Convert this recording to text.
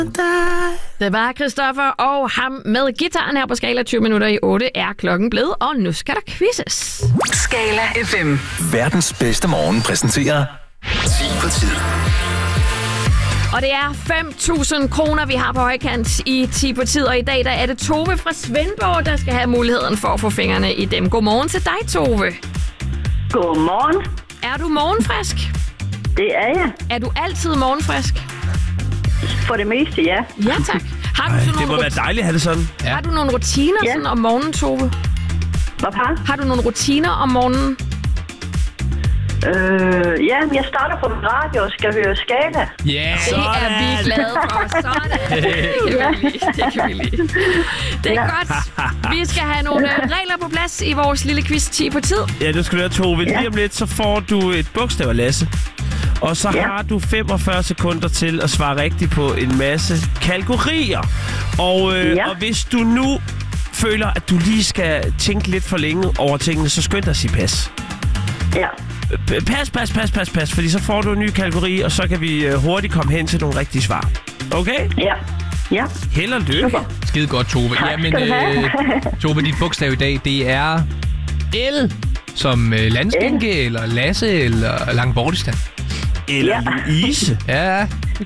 Det var Christoffer og ham med gitaren her på Skala. 20 minutter i 8 er klokken blevet, og nu skal der quizzes. Skala FM. Verdens bedste morgen præsenterer 10 på tid. Og det er 5.000 kroner, vi har på højkant i 10 på tid. Og i dag der er det Tove fra Svendborg, der skal have muligheden for at få fingrene i dem. Godmorgen til dig, Tove. Godmorgen. Er du morgenfrisk? Det er jeg. Er du altid morgenfrisk? For det meste, ja. Ja, tak. Har du sådan Det må være dejligt at have det sådan. Ja. Har du nogle rutiner sådan om morgenen, Tove? Hvad far? Har du nogle rutiner om morgenen? Ja, jeg starter på min radio og skal høre Skala. Ja, det er vi glade for. Sådan. Det kan vi lide. Det er godt. Vi skal have nogle regler på plads i vores lille quiz 10 på tid. Ja, du skal høre, Tove. Lige om lidt, så får du et bogstav af Lasse. Og så har du 45 sekunder til at svare rigtigt på en masse kategorier. Og hvis du nu føler, at du lige skal tænke lidt for længe over tingene, så skynd dig at sige pas. Ja. Pas, fordi så får du en ny kategori, og så kan vi hurtigt komme hen til nogle rigtige svar. Okay? Ja. Ja. Held og lykke. Skide godt, Tove. Jamen, Tove, dit bogstav i dag, det er L, som landskænke, eller Lasse, eller Langbortistan. Eller Louise. Ja.